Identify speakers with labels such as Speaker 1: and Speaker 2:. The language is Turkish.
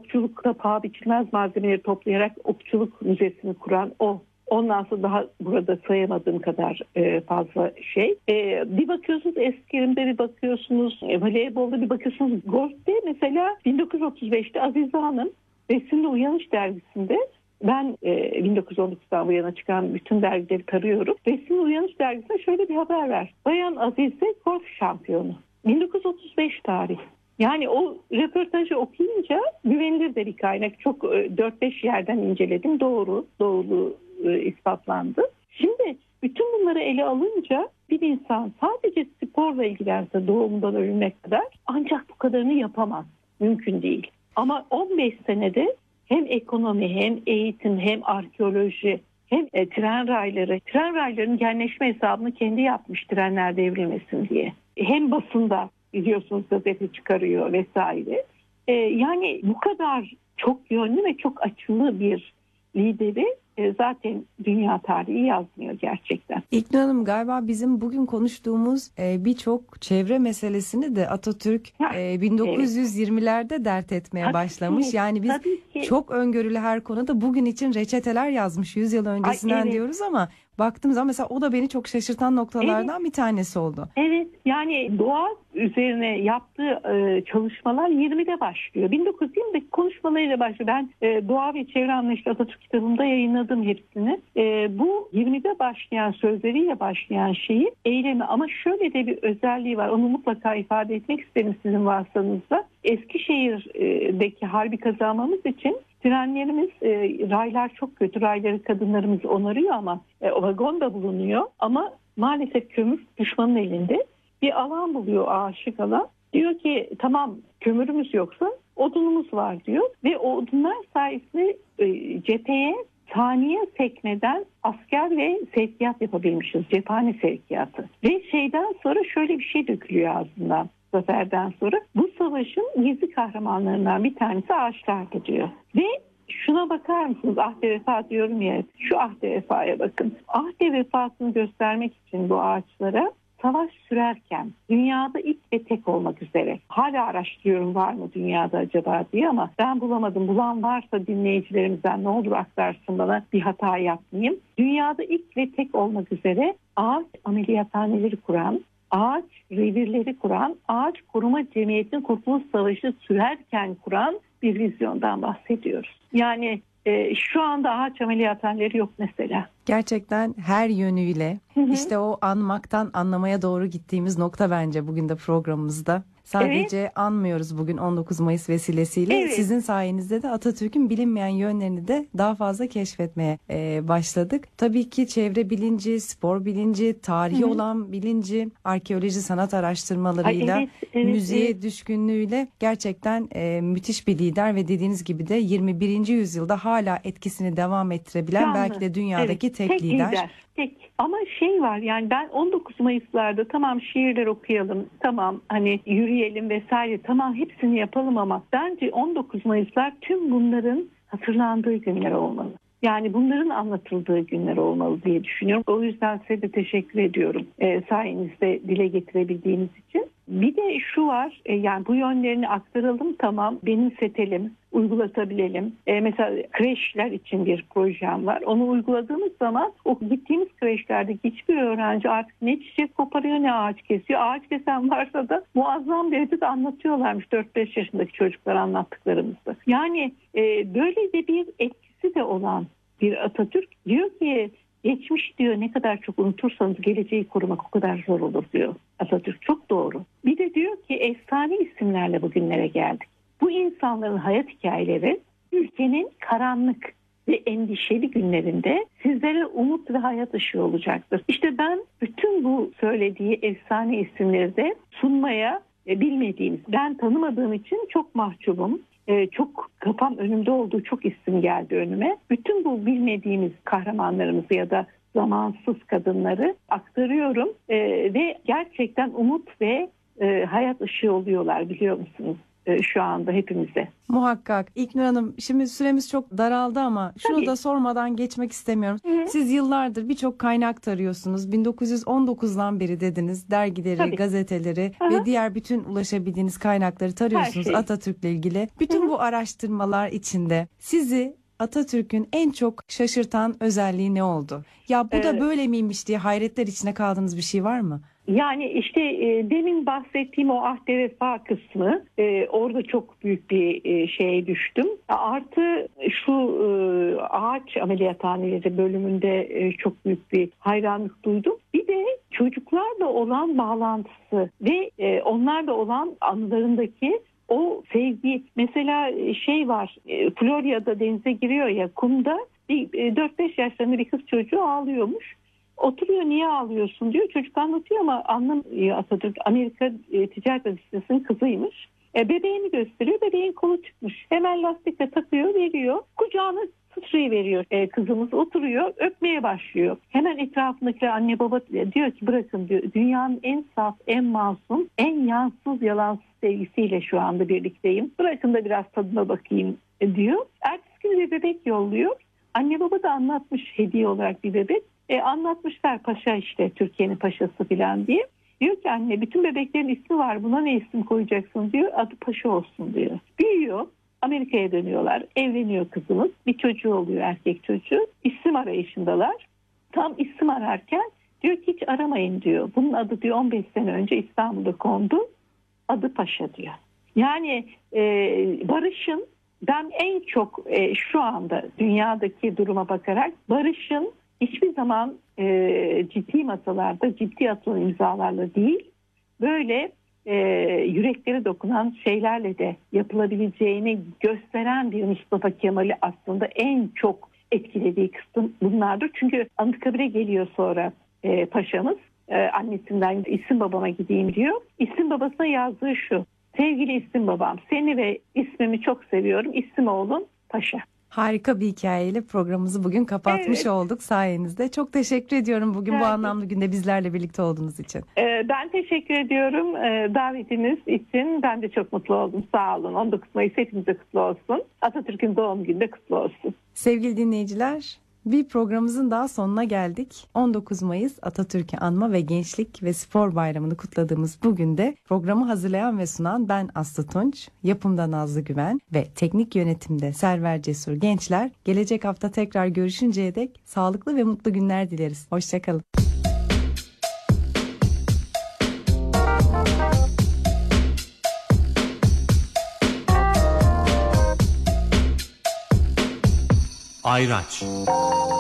Speaker 1: okçulukta paha biçilmez malzemeleri toplayarak okçuluk müzesini kuran o. Ondan sonra daha burada sayamadığım kadar fazla şey. Bir bakıyorsunuz eskrimde, bir bakıyorsunuz voleybolda, bir bakıyorsunuz golfte. Mesela 1935'te Azize Hanım Resimli Uyanış dergisinde, ben 1919'dan bu yana çıkan bütün dergileri tarıyorum. Resimli Uyanış dergisinde şöyle bir haber var. Bayan Azize golf şampiyonu. 1935 tarih. Yani o röportajı okuyunca güvenilir de bir kaynak. Çok 4-5 yerden inceledim. Doğruluğu ispatlandı. Şimdi bütün bunları ele alınca bir insan sadece sporla ilgilense doğumundan ölüme kadar ancak bu kadarını yapamaz. Mümkün değil. Ama 15 senede hem ekonomi, hem eğitim, hem arkeoloji, hem tren raylarının genleşme hesabını kendi yapmış, trenler devrilmesin diye. Hem basında biliyorsunuz gazete çıkarıyor vesaire. Yani bu kadar çok yönlü ve çok açılı bir lideri zaten dünya tarihi yazmıyor gerçekten.
Speaker 2: İlknur Hanım, galiba bizim bugün konuştuğumuz birçok çevre meselesini de Atatürk 1920'lerde dert etmeye başlamış. Yani biz çok öngörülü her konuda bugün için reçeteler yazmış 100 yıl öncesinden diyoruz ama baktığım zaman mesela o da beni çok şaşırtan noktalardan bir tanesi oldu.
Speaker 1: Evet, yani doğa üzerine yaptığı çalışmalar 20'de başlıyor. 1920'deki konuşmalarıyla başlıyor. Ben Doğa ve Çevre Anlayışı Atatürk kitabımda yayınladım hepsini. Bu 20'de başlayan, sözleriyle başlayan şeyi eylemi, ama şöyle de bir özelliği var. Onu mutlaka ifade etmek isterim sizin vasıtanızda. Eskişehir'deki harbi kazanmamız için trenlerimiz, raylar çok kötü. Rayları kadınlarımız onarıyor ama o vagon da bulunuyor. Ama maalesef kömür düşmanın elinde. Bir alan buluyor, aşık alan. Diyor ki tamam, kömürümüz yoksa odunumuz var diyor. Ve o odunlar sayesinde cepheye saniye sekmeden asker ve sevkiyat yapabilmişiz. Cephane sevkiyatı. Ve şeyden sonra şöyle bir şey dökülüyor ağzından. Zaferden sonra bu savaşın gizli kahramanlarından bir tanesi ağaçlardı diyor. Ve şuna bakar mısınız? Ahde vefa diyorum ya. Şu ahde vefaya bakın. Ahde vefasını göstermek için bu ağaçlara savaş sürerken dünyada ilk ve tek olmak üzere. Hala araştırıyorum var mı dünyada acaba diye ama ben bulamadım. Bulan varsa dinleyicilerimizden ne olur aktarsın bana, bir hata yapmayayım. Dünyada ilk ve tek olmak üzere ağaç ameliyathaneleri kuran, ağaç revirleri kuran, ağaç koruma cemiyetinin Kurtuluş Savaşı sürerken kuran bir vizyondan bahsediyoruz. Yani şu anda ağaç ameliyathaneleri yok mesela.
Speaker 2: Gerçekten her yönüyle işte o anmaktan anlamaya doğru gittiğimiz nokta bence bugün de programımızda. Sadece anmıyoruz bugün 19 Mayıs vesilesiyle.
Speaker 1: Evet.
Speaker 2: Sizin sayenizde de Atatürk'ün bilinmeyen yönlerini de daha fazla keşfetmeye başladık. Tabii ki çevre bilinci, spor bilinci, tarihi olan bilinci, arkeoloji, sanat araştırmalarıyla, müziğe düşkünlüğüyle gerçekten müthiş bir lider ve dediğiniz gibi de 21. yüzyılda hala etkisini devam ettirebilen belki de dünyadaki tek lider.
Speaker 1: Tek. Ama şey var, yani ben 19 Mayıs'larda tamam şiirler okuyalım, tamam hani yürüyelim vesaire, tamam hepsini yapalım ama bence 19 Mayıs'lar tüm bunların hatırlandığı günler olmalı. Yani bunların anlatıldığı günler olmalı diye düşünüyorum. O yüzden size de teşekkür ediyorum sayenizde dile getirebildiğiniz için. Bir de şu var, yani bu yönlerini aktaralım, tamam benimsetelim, uygulatabilelim. Mesela kreşler için bir projem var. Onu uyguladığımız zaman o gittiğimiz kreşlerdeki hiçbir öğrenci artık ne çiçek koparıyor ne ağaç kesiyor. Ağaç kesen varsa da muazzam derecede anlatıyorlarmış 4-5 yaşındaki çocuklar anlattıklarımızda. Yani böyle de bir etkisi de olan bir Atatürk diyor ki, geçmiş diyor ne kadar çok unutursanız geleceği korumak o kadar zor olur diyor Atatürk. Çok doğru. Bir de diyor ki efsane isimlerle bugünlere geldik. Bu insanların hayat hikayeleri ülkenin karanlık ve endişeli günlerinde sizlere umut ve hayat ışığı olacaktır. İşte ben bütün bu söylediği efsane isimleri de sunmaya bilmediğimiz, ben tanımadığım için çok mahcubum. Çok kafam önümde olduğu çok isim geldi önüme. Bütün bu bilmediğimiz kahramanlarımızı ya da zamansız kadınları aktarıyorum ve gerçekten umut ve hayat ışığı oluyorlar, biliyor musunuz? şu anda hepimize.
Speaker 2: Muhakkak. İlknur Hanım, şimdi süremiz çok daraldı ama şunu
Speaker 1: Tabii.
Speaker 2: da sormadan geçmek istemiyorum. Siz yıllardır birçok kaynak tarıyorsunuz. 1919'dan beri dediniz. Dergileri,
Speaker 1: Tabii.
Speaker 2: gazeteleri
Speaker 1: Hı hı.
Speaker 2: ve diğer bütün ulaşabildiğiniz kaynakları tarıyorsunuz
Speaker 1: Her şey.
Speaker 2: Atatürk'le ilgili. Bütün bu araştırmalar içinde sizi Atatürk'ün en çok şaşırtan özelliği ne oldu? Ya bu da böyle miymiş diye hayretler içine kaldığınız bir şey var mı?
Speaker 1: Yani işte demin bahsettiğim o ahde vefa kısmı, orada çok büyük bir şeye düştüm. Artı şu ağaç ameliyathaneleri bölümünde çok büyük bir hayranlık duydum. Bir de çocuklarla olan bağlantısı ve onlarla olan anılarındaki o sevgi. Mesela şey var, Florya'da denize giriyor ya, kumda bir 4-5 yaşlarında bir kız çocuğu ağlıyormuş. Oturuyor, niye ağlıyorsun diyor. Çocuk anlatıyor ama anlamıyor Atatürk. Amerika Ticaret Lisesi'nin kızıymış. Bebeğini gösteriyor. Bebeğin kolu çıkmış. Hemen lastikle takıyor, veriyor. Kucağına sıçrayıveriyor. Kızımız oturuyor, öpmeye başlıyor. Hemen etrafındakiler, anne baba diyor ki bırakın diyor. Dünyanın en saf, en masum, en yansız, yalansız sevgisiyle şu anda birlikteyim. Bırakın da biraz tadına bakayım diyor. Ertesi gün bir bebek yolluyor. Anne baba da anlatmış hediye olarak bir bebek. Anlatmışlar, paşa işte, Türkiye'nin paşası falan diye. Diyor ki anne, bütün bebeklerin ismi var, buna ne isim koyacaksın diyor. Adı Paşa olsun diyor. Büyüyor. Amerika'ya dönüyorlar. Evleniyor kızımız. Bir çocuğu oluyor, erkek çocuğu. İsim arayışındalar. Tam isim ararken diyor ki hiç aramayın diyor. Bunun adı diyor 15 sene önce İstanbul'da kondu. Adı Paşa diyor. Yani barışın, ben en çok şu anda dünyadaki duruma bakarak barışın hiçbir zaman ciddi masalarda ciddi atılan imzalarla değil, böyle yürekleri dokunan şeylerle de yapılabileceğini gösteren bir Mustafa Kemal'i aslında en çok etkilediği kısım bunlardır. Çünkü Anıtkabir'e geliyor sonra paşamız, annesinden isim babama gideyim diyor. İsim babasına yazdığı şu: sevgili isim babam, seni ve ismimi çok seviyorum. İsim oğlum Paşa.
Speaker 2: Harika bir hikayeyle programımızı bugün kapatmış olduk sayenizde. Çok teşekkür ediyorum bugün bu anlamlı günde bizlerle birlikte olduğunuz için.
Speaker 1: Ben teşekkür ediyorum davetiniz için. Ben de çok mutlu oldum. Sağ olun. 19 Mayıs hepimize kutlu olsun. Atatürk'ün doğum günü de kutlu olsun.
Speaker 2: Sevgili dinleyiciler, bir programımızın daha sonuna geldik. 19 Mayıs Atatürk'ü anma ve Gençlik ve Spor Bayramı'nı kutladığımız bugün de programı hazırlayan ve sunan ben Aslı Tunç, yapımda Nazlı Güven ve teknik yönetimde Server Cesur Gençler. Gelecek hafta tekrar görüşünceye dek sağlıklı ve mutlu günler dileriz. Hoşçakalın.
Speaker 3: Ayraç.